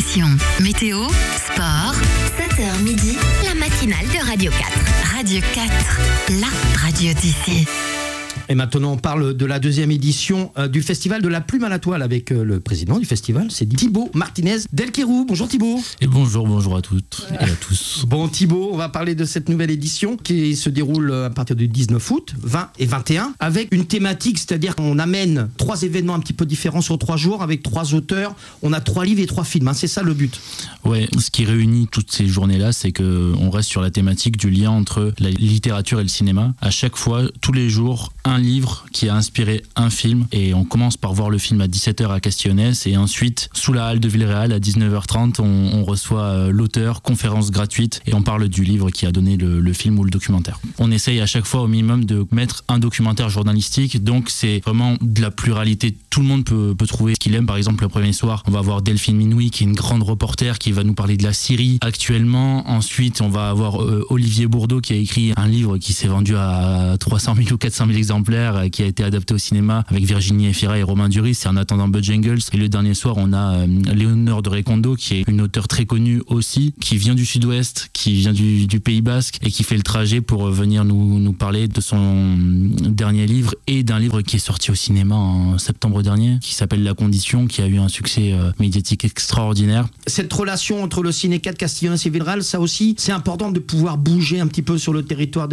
Passion, météo, sport, 7h midi, la matinale de Radio 4. Radio 4, la radio d'ici. Et maintenant, on parle de la deuxième édition du Festival de la Plume à la Toile avec le président du festival, c'est Thibaut Martinez Delquerou. Bonjour Thibaut. Et bonjour à toutes et à tous. Bon Thibaut, on va parler de cette nouvelle édition qui se déroule à partir du 19 août, 20 et 21, avec une thématique, c'est-à-dire qu'on amène 3 événements un petit peu différents sur 3 jours avec 3 auteurs. On a 3 livres et 3 films, hein, c'est ça le but. Ouais, ce qui réunit toutes ces journées-là, c'est qu'on reste sur la thématique du lien entre la littérature et le cinéma. À chaque fois, tous les jours, un livre qui a inspiré un film, et on commence par voir le film à 17h à Castillonnès, et ensuite sous la halle de Villeréal à 19h30 on reçoit l'auteur, conférence gratuite, et on parle du livre qui a donné le film ou le documentaire. On essaye à chaque fois au minimum de mettre un documentaire journalistique, donc c'est vraiment de la pluralité. Tout le monde peut trouver ce qu'il aime. Par exemple, le premier soir, on va avoir Delphine Minouy qui est une grande reporter qui va nous parler de la Syrie actuellement. Ensuite, on va avoir Olivier Bourdeau qui a écrit un livre qui s'est vendu à 300 000 ou 400 000 exemplaires, qui a été adapté au cinéma avec Virginie Efira et Romain Duris, c'est En attendant Bojangles. Et le dernier soir, on a Léonore de Recondo qui est une auteure très connue aussi, qui vient du sud-ouest, qui vient du Pays Basque et qui fait le trajet pour venir nous parler de son dernier livre et d'un livre qui est sorti au cinéma en septembre dernier, qui s'appelle La Condition, qui a eu un succès médiatique extraordinaire. Cette relation entre le Ciné 4, Castillonnès et Villeréal, ça aussi, c'est important de pouvoir bouger un petit peu sur le territoire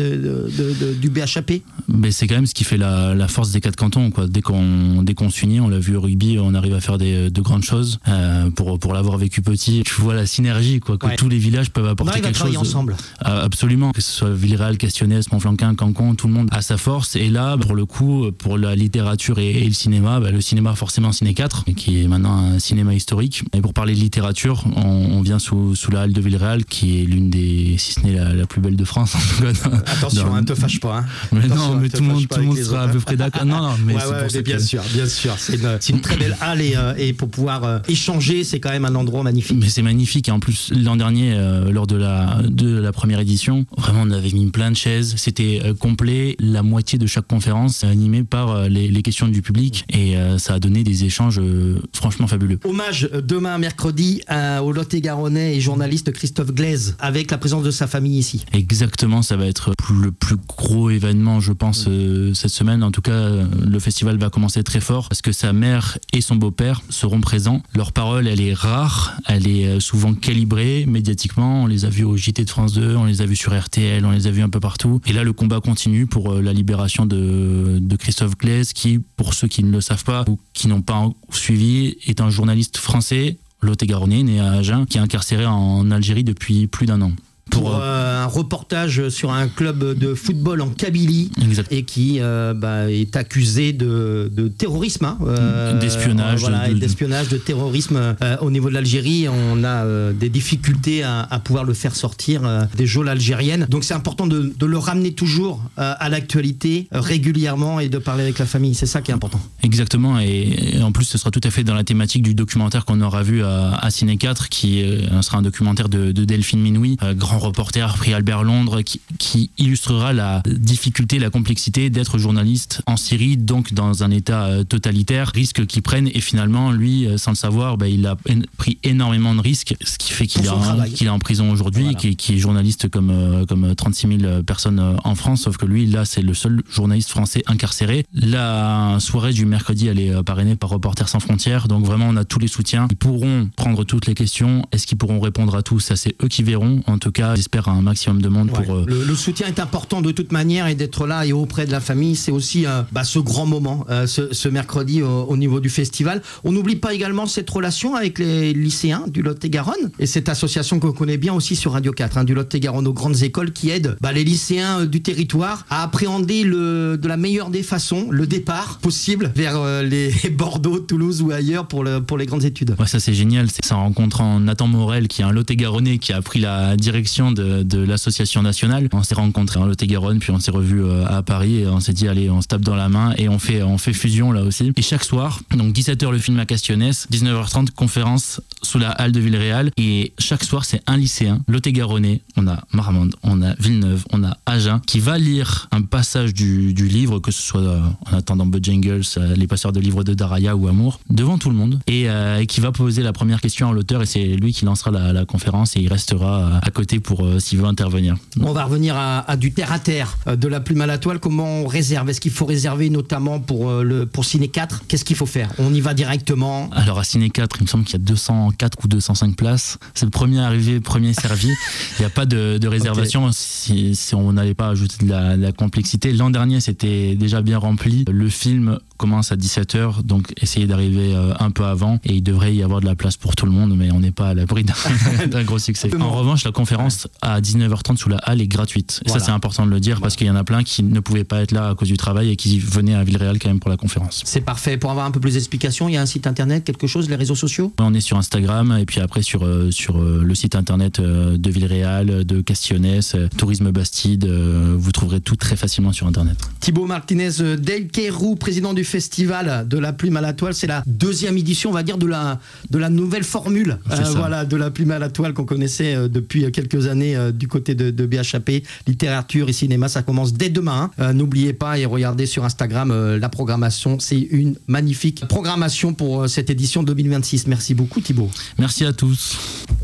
du BHAP. Mais c'est quand même ce qui fait la force des 4 cantons, quoi. Dès qu'on s'unit, on l'a vu au rugby, on arrive à faire de grandes choses. Pour l'avoir vécu petit, tu vois la synergie, quoi, que tous les villages peuvent apporter quelque chose. On arrive à travailler ensemble. Absolument, que ce soit Villeréal, Castillonnès, Montflanquin, Cancon, tout le monde a sa force. Et là, pour le coup, pour la littérature et le cinéma, le cinéma forcément Ciné 4, qui est maintenant un cinéma historique. Et pour parler de littérature, on vient sous la halle de Villeréal, qui est l'une des, si ce n'est la plus belle de France en tout cas. Attention, ne te fâche pas. Hein. Mais attention, non, mais tout le monde sera à peu près d'accord. Non, mais c'est pour ça bien sûr. C'est une très belle halle et pour pouvoir échanger, c'est quand même un endroit magnifique. Mais c'est magnifique. Et en plus, l'an dernier, lors de la première édition, vraiment, on avait mis plein de chaises. C'était complet. La moitié de chaque conférence animée par les questions du public. Et ça a donné des échanges franchement fabuleux. Hommage demain, mercredi, au Lot-et-Garonnais et journaliste Christophe Glaise, avec la présence de sa famille ici. Exactement, ça va être le plus gros événement, je pense, cette semaine. En tout cas, le festival va commencer très fort parce que sa mère et son beau-père seront présents. Leur parole, elle est rare, elle est souvent calibrée médiatiquement. On les a vus au JT de France 2, on les a vus sur RTL, on les a vus un peu partout. Et là, le combat continue pour la libération de Christophe Glaise, qui, pour ceux qui ne le savent pas ou qui n'ont pas suivi, est un journaliste français, Lot-et-Garonnais, né à Agen, qui est incarcéré en Algérie depuis plus d'1 an. Pour un reportage sur un club de football en Kabylie. Exact. Et qui est accusé de terrorisme, d'espionnage, d'espionnage, de terrorisme au niveau de l'Algérie. On a des difficultés à pouvoir le faire sortir des geôles algériennes. Donc c'est important de le ramener toujours à l'actualité régulièrement et de parler avec la famille. C'est ça qui est important. Exactement, et en plus ce sera tout à fait dans la thématique du documentaire qu'on aura vu à Ciné 4, qui sera un documentaire de Delphine Minouy, grand reporter, prix Albert Londres, qui illustrera la difficulté, la complexité d'être journaliste en Syrie, donc dans un état totalitaire, risques qu'il prenne, et finalement lui, sans le savoir, il a pris énormément de risques, ce qui fait qu'il est en prison aujourd'hui, voilà. qui est journaliste comme 36 000 personnes en France, sauf que lui, là, c'est le seul journaliste français incarcéré. La soirée du mercredi, elle est parrainée par Reporters sans frontières, donc vraiment on a tous les soutiens. Ils pourront prendre toutes les questions. Est-ce qu'ils pourront répondre à tout? Ça, c'est eux qui verront. En tout cas, j'espère un maximum de monde pour... Le soutien est important de toute manière, et d'être là et auprès de la famille, c'est aussi ce grand moment, ce mercredi au niveau du festival. On n'oublie pas également cette relation avec les lycéens du Lot-et-Garonne, et cette association qu'on connaît bien aussi sur Radio 4, du Lot-et-Garonne aux grandes écoles, qui aide les lycéens du territoire à appréhender de la meilleure des façons le départ possible vers les Bordeaux, Toulouse ou ailleurs pour les grandes études. Ouais, ça c'est génial. C'est en rencontrant Nathan Morel, qui est un Lot-et-Garonnais qui a pris la direction de l'association nationale. On s'est rencontrés en Lot-et-Garonne, puis on s'est revus à Paris et on s'est dit allez, on se tape dans la main et on fait fusion là aussi. Et chaque soir, donc 17h le film à Castionès, 19h30 conférence sous la halle de Villeréal, et chaque soir c'est un lycéen Lot-et-Garonnais, on a Marmande, on a Villeneuve, on a Agen, qui va lire un passage du livre, que ce soit en attendant Bojangles, les passeurs de livres de Daraya ou Amour, devant tout le monde, et qui va poser la première question à l'auteur, et c'est lui qui lancera la conférence, et il restera à côté pour s'il veut intervenir. On va revenir à du terre à terre, de la plume à la toile. Comment on réserve? Est-ce qu'il faut réserver notamment pour Ciné 4? Qu'est-ce qu'il faut faire? On y va directement? Alors à Ciné 4, il me semble qu'il y a 204 ou 205 places. C'est le premier arrivé, premier servi. Il n'y a pas de réservation. Okay. Si on n'allait pas ajouter de la complexité. L'an dernier, c'était déjà bien rempli. Le film commence à 17h, donc essayez d'arriver un peu avant, et il devrait y avoir de la place pour tout le monde, mais on n'est pas à l'abri d'un gros succès. En revanche, la conférence à 19h30 sous la halle est gratuite. Et voilà. Ça, c'est important de le dire, parce qu'il y en a plein qui ne pouvaient pas être là à cause du travail et qui venaient à Villeréal quand même pour la conférence. C'est parfait. Pour avoir un peu plus d'explications, il y a un site internet, quelque chose, les réseaux sociaux? On est sur Instagram, et puis après sur le site internet de Villeréal, de Castionès, Tourisme Bastide, vous trouverez tout très facilement sur internet. Thibaut Martinez Del Querou, président du festival de la plume à la toile, c'est la deuxième édition, on va dire, de la nouvelle formule de la plume à la toile qu'on connaissait depuis quelques années du côté de BHAP, littérature et cinéma. Ça commence dès demain. N'oubliez pas et regardez sur Instagram la programmation. C'est une magnifique programmation pour cette édition 2026. Merci beaucoup Thibaut. Merci à tous.